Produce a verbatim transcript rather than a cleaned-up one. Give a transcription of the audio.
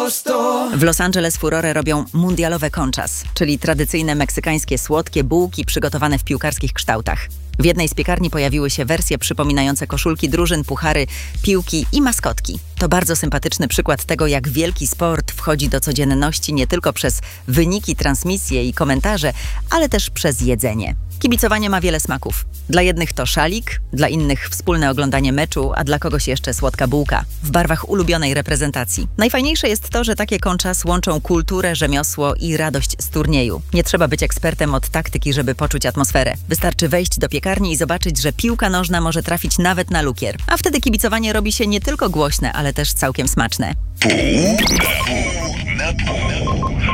prosto. W Los Angeles furorę robią mundialowe conchas, czyli tradycyjne meksykańskie słodkie bułki przygotowane w piłkarskich kształtach. W jednej z piekarni pojawiły się wersje przypominające koszulki drużyn, puchary, piłki i maskotki. To bardzo sympatyczny przykład tego, jak wielki sport wchodzi do codzienności nie tylko przez wyniki, transmisje i komentarze, ale też przez jedzenie. Kibicowanie ma wiele smaków. Dla jednych to szalik, dla innych wspólne oglądanie meczu, a dla kogoś jeszcze słodka bułka w barwach ulubionej reprezentacji. Najfajniejsze jest to, że takie conchas łączą kulturę, rzemiosło i radość z turnieju. Nie trzeba być ekspertem od taktyki, żeby poczuć atmosferę. Wystarczy wejść do piekarni i zobaczyć, że piłka nożna może trafić nawet na lukier. A wtedy kibicowanie robi się nie tylko głośne, ale też całkiem smaczne. Pół na pół.